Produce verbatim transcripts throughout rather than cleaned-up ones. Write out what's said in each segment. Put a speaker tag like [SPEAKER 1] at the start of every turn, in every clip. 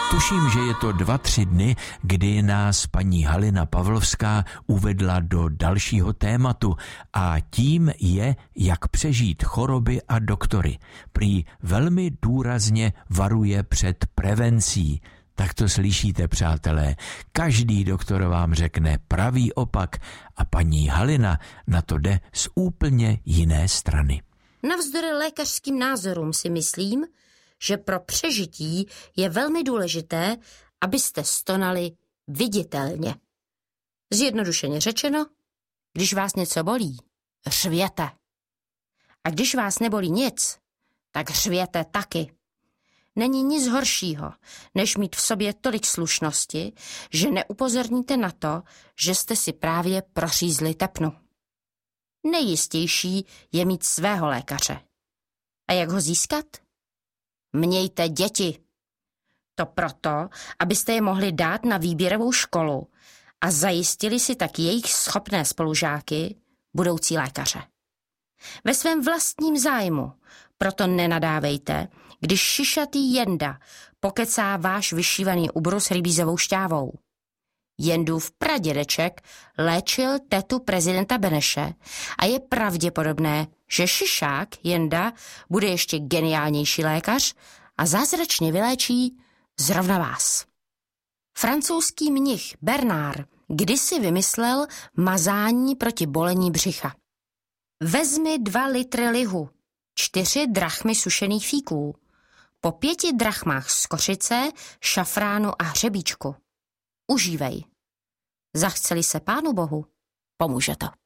[SPEAKER 1] Tuším, že je to dva, tři dny, kdy nás paní Halina Pavlovská uvedla do dalšího tématu a tím je, jak přežít choroby a doktory. Prý velmi důrazně varuje před prevencí. Tak to slyšíte, přátelé. Každý doktor vám řekne pravý opak a paní Halina na to jde z úplně jiné strany.
[SPEAKER 2] Navzdory lékařským názorům si myslím, že pro přežití je velmi důležité, abyste stonali viditelně. Zjednodušeně řečeno, když vás něco bolí, řvěte. A když vás nebolí nic, tak řvěte taky. Není nic horšího, než mít v sobě tolik slušnosti, že neupozorníte na to, že jste si právě prořízli tepnu. Nejistější je mít svého lékaře. A jak ho získat? Mějte děti. To proto, abyste je mohli dát na výběrovou školu a zajistili si tak jejich schopné spolužáky, budoucí lékaře. Ve svém vlastním zájmu proto nenadávejte, když šišatý Jenda pokecá váš vyšívaný ubrus rybízovou šťávou. Jendův pradědeček léčil tetu prezidenta Beneše a je pravděpodobné, že šišák Jenda bude ještě geniálnější lékař a zázračně vyléčí zrovna vás. Francouzský mnich Bernard kdysi vymyslel mazání proti bolení břicha. Vezmi dva litry lihu, čtyři drachmy sušených fíků, po pěti drachmách skořice, šafránu a hřebíčku. Užívej. Zachceli se Pánu Bohu, pomůže to.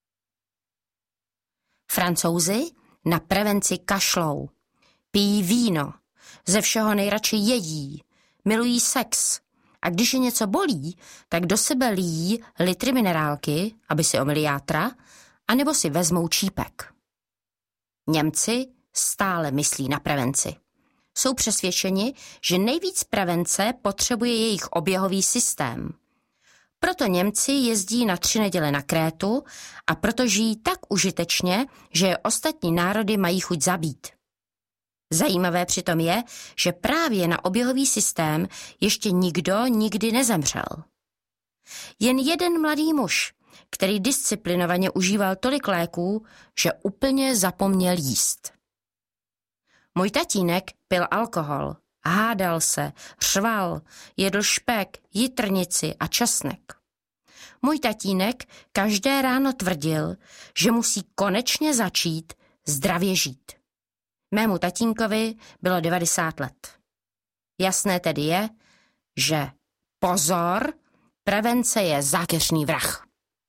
[SPEAKER 2] Francouzi na prevenci kašlou, pijí víno, ze všeho nejradši jedí, milují sex a když je něco bolí, tak do sebe lijí litry minerálky, aby si omyli játra, anebo si vezmou čípek. Němci stále myslí na prevenci. Jsou přesvědčeni, že nejvíc prevence potřebuje jejich oběhový systém. Proto Němci jezdí na tři neděle na Krétu a proto žijí tak užitečně, že je ostatní národy mají chuť zabít. Zajímavé přitom je, že právě na oběhový systém ještě nikdo nikdy nezemřel. Jen jeden mladý muž, který disciplinovaně užíval tolik léků, že úplně zapomněl jíst. Můj tatínek pil alkohol, hádal se, řval, jedl špek, jitrnici a česnek. Můj tatínek každé ráno tvrdil, že musí konečně začít zdravě žít. Mému tatínkovi bylo devadesát let. Jasné tedy je, že pozor, prevence je zákeřný vrah.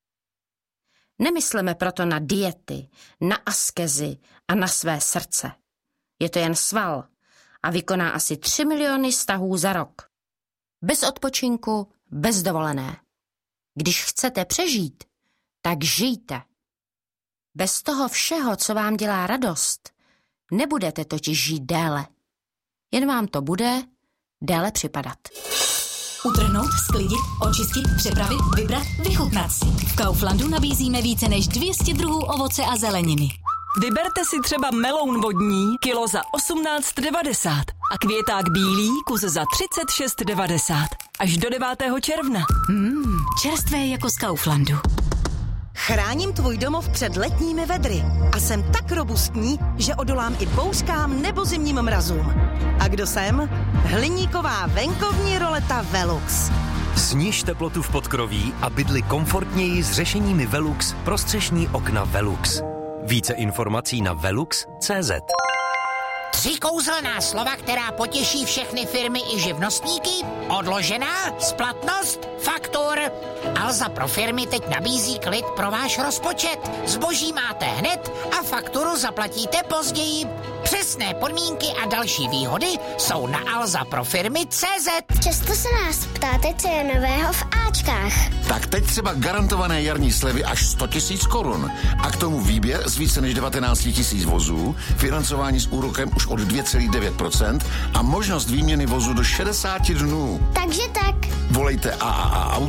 [SPEAKER 2] Nemysleme proto na diety, na askezy a na své srdce. Je to jen sval a vykoná asi tři miliony stahů za rok. Bez odpočinku, bez dovolené. Když chcete přežít, tak žijte. Bez toho všeho, co vám dělá radost, nebudete totiž žít déle. Jen vám to bude déle připadat.
[SPEAKER 3] Utrhnout, sklidit, očistit, připravit, vybrat, vychutnat si. V Kauflandu nabízíme více než dvě stě druhů ovoce a zeleniny.
[SPEAKER 4] Vyberte si třeba meloun vodní, kilo za osmnáct devadesát a květák bílý, kus za třicet šest devadesát. Až do devátého června.
[SPEAKER 3] Mmm, čerstvé jako z Kauflandu.
[SPEAKER 5] Chráním tvůj domov před letními vedry a jsem tak robustní, že odolám i bouřkám nebo zimním mrazům. A kdo jsem? Hliníková venkovní roleta Velux.
[SPEAKER 6] Sniž teplotu v podkroví a bydli komfortněji s řešeními Velux pro střešní okna Velux. Více informací na velux tečka cé zet.
[SPEAKER 7] Tři kouzelná slova, která potěší všechny firmy i živnostníky? Odložená, splatnost, faktur. Alza pro firmy teď nabízí klid pro váš rozpočet. Zboží máte hned a fakturu zaplatíte později. Přesné podmínky a další výhody jsou na alza pro firmy tečka cé zet.
[SPEAKER 8] Často se nás ptáte, co je nového v áčkách.
[SPEAKER 9] Tak teď třeba garantované jarní slevy až sto tisíc korun. A k tomu výběr z více než devatenáct tisíc vozů, financování s úrokem už od dvě celá devět procenta a možnost výměny vozu do šedesáti dnů.
[SPEAKER 8] Takže tak.
[SPEAKER 9] Volejte A A A Auto